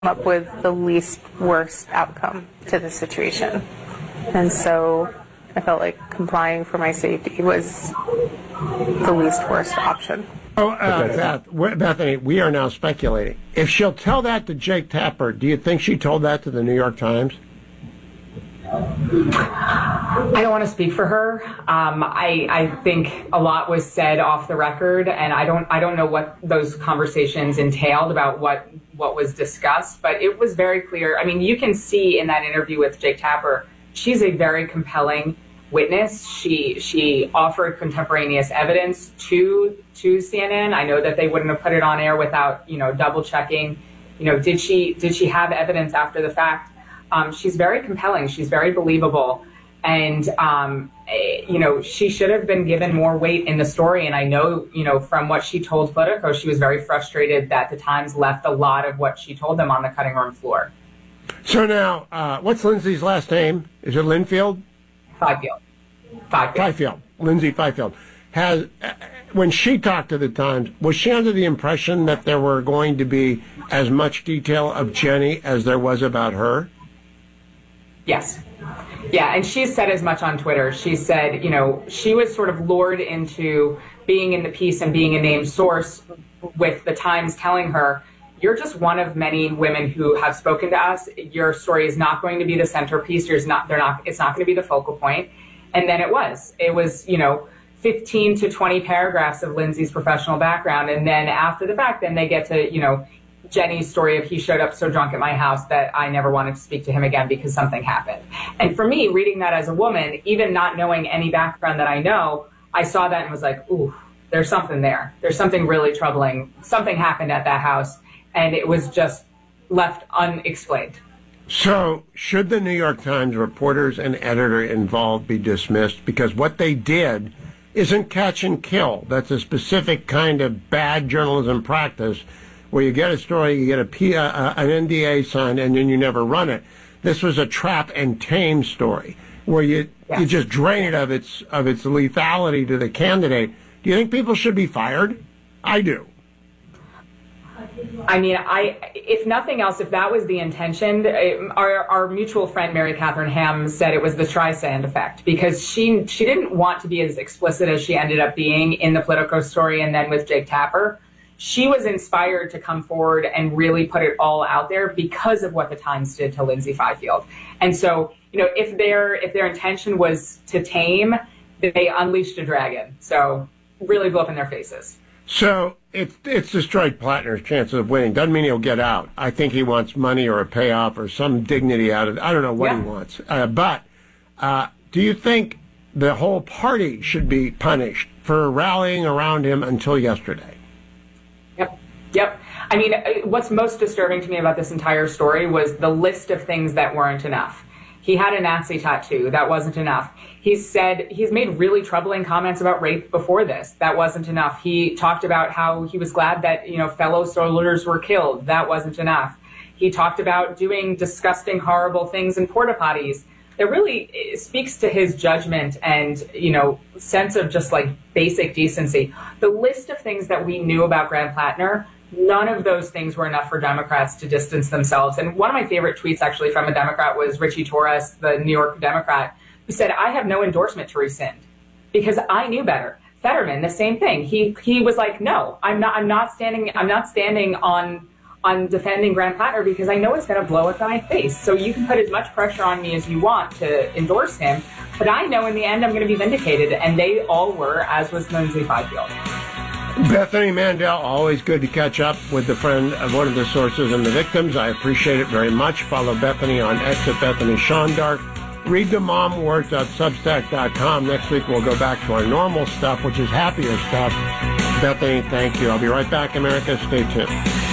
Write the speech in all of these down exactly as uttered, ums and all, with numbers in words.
up with the least worst outcome to the situation. And so I felt like complying for my safety was the least worst option. Oh, uh, Beth, Bethany, we are now speculating. If she'll tell that to Jake Tapper, do you think she told that to the New York Times? I don't want to speak for her. Um, I, I think a lot was said off the record, and I don't I don't know what those conversations entailed about what what was discussed, but it was very clear. I mean, you can see in that interview with Jake Tapper, she's a very compelling witness. She she offered contemporaneous evidence to to C N N. I know that they wouldn't have put it on air without, you know, double checking. You know, did she did she have evidence after the fact? Um, she's very compelling. She's very believable. And, um, eh, you know, she should have been given more weight in the story. And I know, you know, from what she told Politico, she was very frustrated that the Times left a lot of what she told them on the cutting room floor. So now, uh, what's Lindsay's last name? Is it Linfield? Fifield. Fifield. Fifield. Lindsay Fifield. Has, uh, when she talked to the Times, was she under the impression that there were going to be as much detail of Jenny as there was about her? Yes. Yeah, and she said as much on Twitter. She said, you know, she was sort of lured into being in the piece and being a named source with the Times telling her, you're just one of many women who have spoken to us. Your story is not going to be the centerpiece. You're not, they're not, it's not going to be the focal point. And then it was. It was, you know, fifteen to twenty paragraphs of Lindsay's professional background. And then after the fact, then they get to, you know, Jenny's story of he showed up so drunk at my house that I never wanted to speak to him again because something happened. And for me, reading that as a woman, even not knowing any background that I know, I saw that and was like, ooh, there's something there. There's something really troubling. Something happened at that house, and it was just left unexplained. So should the New York Times reporters and editor involved be dismissed? Because what they did isn't catch and kill. That's a specific kind of bad journalism practice where you get a story, you get a P, uh, an N D A signed, and then you never run it. This was a trap and tame story where you yeah. you just drain it of its of its lethality to the candidate. Do you think people should be fired? I do. I mean, I if nothing else, if that was the intention, our our mutual friend Mary Catherine Ham said it was the Streisand effect, because she she didn't want to be as explicit as she ended up being in the Politico story and then with Jake Tapper. She was inspired to come forward and really put it all out there because of what the Times did to Lindsay Fifield. And so, you know, if their if their intention was to tame, they unleashed a dragon. So really blew up in their faces. So it's it's destroyed Plattner's chances of winning. Doesn't mean he'll get out. I think he wants money or a payoff or some dignity out of it. I don't know what yeah. he wants. Uh, but uh, do you think the whole party should be punished for rallying around him until yesterday? Yep. Yep. I mean, what's most disturbing to me about this entire story was the list of things that weren't enough. He had a Nazi tattoo. That wasn't enough. He said he's made really troubling comments about rape before this. That wasn't enough. He talked about how he was glad that, you know, fellow soldiers were killed. That wasn't enough. He talked about doing disgusting, horrible things in porta potties. It really speaks to his judgment and, you know, sense of just like basic decency. The list of things that we knew about Graham Plattner, none of those things were enough for Democrats to distance themselves. And one of my favorite tweets actually from a Democrat was Richie Torres, the New York Democrat, who said, I have no endorsement to rescind because I knew better. Fetterman, the same thing. He he was like, no, I'm not I'm not standing I'm not standing on on defending Graham Plattner because I know it's going to blow up in my face. So you can put as much pressure on me as you want to endorse him, but I know in the end I'm going to be vindicated, and they all were, as was Lindsay Fifield. Bethany Mandel, always good to catch up with the friend of one of the sources and the victims. I appreciate it very much. Follow Bethany on X at Bethany Shondark. Read the mom words dot substack dot com. Next week we'll go back to our normal stuff, which is happier stuff. Bethany, thank you. I'll be right back, America. Stay tuned.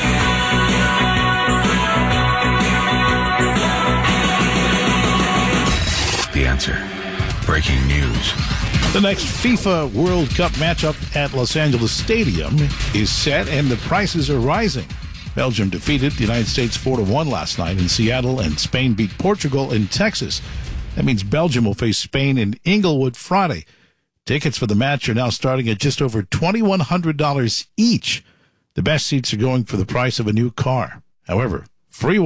The Answer. Breaking news. The next FIFA World Cup matchup at Los Angeles Stadium is set, and the prices are rising. Belgium defeated the United States four to one last night in Seattle, and Spain beat Portugal in Texas. That means Belgium will face Spain in Inglewood Friday. Tickets for the match are now starting at just over two thousand one hundred dollars each. The best seats are going for the price of a new car. However, Free